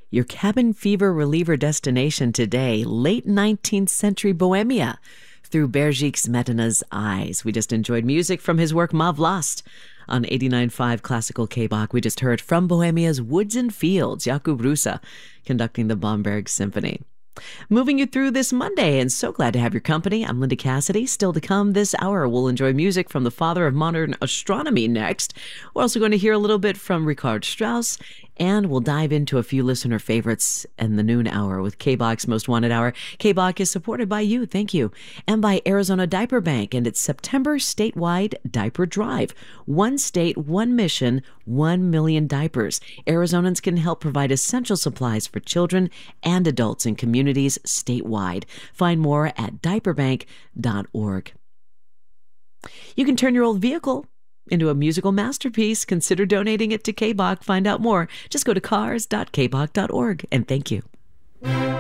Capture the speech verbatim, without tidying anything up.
Your cabin fever reliever destination today, late nineteenth century Bohemia, through Bergik Smetana's eyes. We just enjoyed music from his work Ma Vlast on eighty-nine point five Classical K-Bach. We just heard From Bohemia's Woods and Fields, Jakub Rusa conducting the Bomberg Symphony. Moving you through this Monday, and so glad to have your company. I'm Linda Cassidy. Still to come this hour, we'll enjoy music from the father of modern astronomy next. We're also going to hear a little bit from Richard Strauss, and we'll dive into a few listener favorites in the noon hour with K-Bach's Most Wanted Hour. K-Bach is supported by you, thank you, and by Arizona Diaper Bank and its September statewide diaper drive. One state, one mission, one million diapers. Arizonans can help provide essential supplies for children and adults in communities statewide. Find more at diaper bank dot org. You can turn your old vehicle into a musical masterpiece. Consider donating it to K-Bach. Find out more. Just go to cars dot k bach dot org, and thank you.